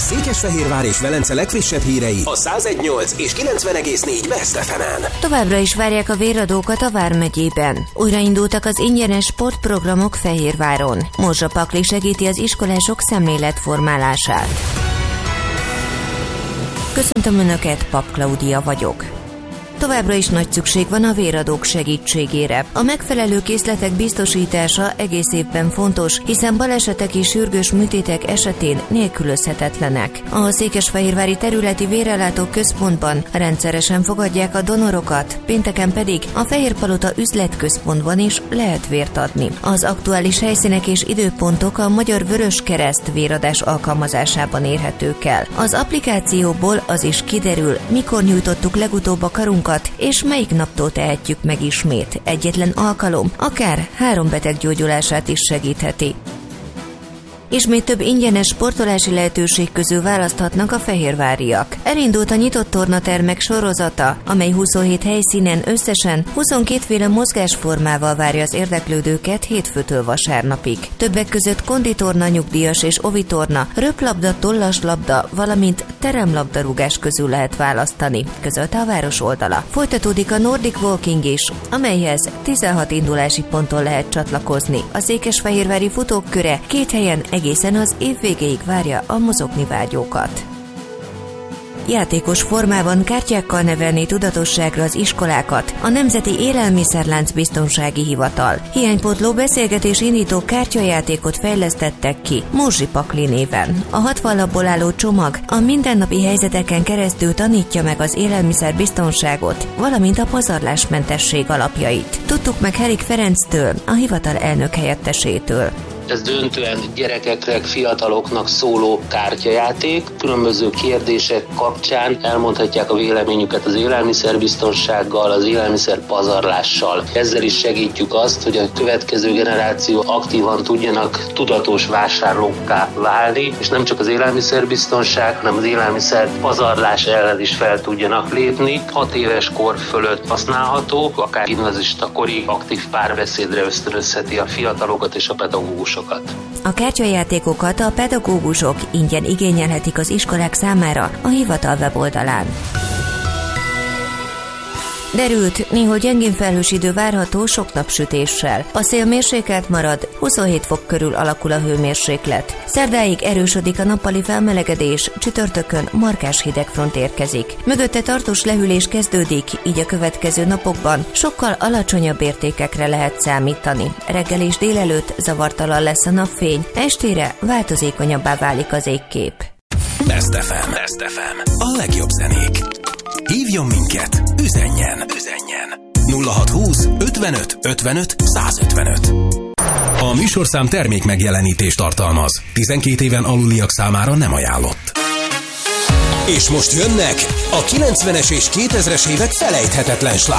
Székesfehérvár és Velence legfrissebb hírei a 101.8 és 90.4 Best FM-en. Továbbra is várják a véradókat a Vármegyében. Újraindultak az ingyenes sportprogramok Fehérváron. Morzsa Pakli segíti az iskolások szemléletformálását. Köszöntöm Önöket, Pap Klaudia vagyok. Továbbra is nagy szükség van a véradók segítségére. A megfelelő készletek biztosítása egész évben fontos, hiszen balesetek és sürgős műtétek esetén nélkülözhetetlenek. A Székesfehérvári Területi Vérellátó Központban rendszeresen fogadják a donorokat, pénteken pedig a Fehérpalota üzletközpontban is lehet vért adni. Az aktuális helyszínek és időpontok a Magyar Vöröskereszt véradás alkalmazásában érhetők el. Az applikációból az is kiderül, mikor nyújtottuk legutóbb a karunkat, és melyik naptól tehetjük meg ismét. Egyetlen alkalom akár 3 beteg gyógyulását is segítheti. Ismét több ingyenes sportolási lehetőség közül választhatnak a fehérváriak. Elindult a nyitott tornatermek sorozata, amely 27 helyszínen összesen 22 féle mozgásformával várja az érdeklődőket hétfőtől vasárnapig. Többek között konditorna, nyugdíjas és ovitorna, röplabda, tollaslabda, valamint teremlabdarúgás közül lehet választani, közölte a város oldala. Folytatódik a Nordic Walking is, amelyhez 16 indulási ponton lehet csatlakozni. A Székesfehérvári futók köre 2 helyen egészen az év végéig várja a mozogni vágyókat. Játékos formában kártyákkal nevelné tudatosságra az iskolákat a Nemzeti Élelmiszerlánc Biztonsági Hivatal. Hiánypótló beszélgetés indító kártyajátékot fejlesztettek ki Morzsi Pakli néven. A 60 lapból álló csomag a mindennapi helyzeteken keresztül tanítja meg az élelmiszerbiztonságot, valamint a pazarlásmentesség alapjait. Tudtuk meg Herik Ferenctől, a hivatal elnök helyettesétől. Ez döntően gyerekeknek, fiataloknak szóló kártyajáték. Különböző kérdések kapcsán elmondhatják a véleményüket az élelmiszerbiztonsággal, az élelmiszerpazarlással. Ezzel is segítjük azt, hogy a következő generáció aktívan tudjanak tudatos vásárlókká válni, és nem csak az élelmiszerbiztonság, hanem az élelmiszerpazarlás ellen is fel tudjanak lépni. 6 éves kor fölött használható, akár gimnazista korig aktív párbeszédre ösztönözheti a fiatalokat és a pedagógusokat. A kártyajátékokat a pedagógusok ingyen igényelhetik az iskolák számára a hivatal weboldalán. Derült, néhol gyengén felhős idő várható sok napsütéssel. A szél mérsékelt marad, 27 fok körül alakul a hőmérséklet. Szerdáig erősödik a nappali felmelegedés, csütörtökön markás hidegfront érkezik. Mögötte tartós lehűlés kezdődik, így a következő napokban sokkal alacsonyabb értékekre lehet számítani. Reggel és délelőtt zavartalan lesz a napfény, estére változékonyabbá válik az égkép. Best FM. Best FM. A legjobb zenék. Hívjon minket, üzenjen. 0620 55 55 155. A műsorszám termék megjelenítést tartalmaz. 12 éven aluliak számára nem ajánlott. És most jönnek a 90-es és 2000-es évek felejthetetlen slágerei.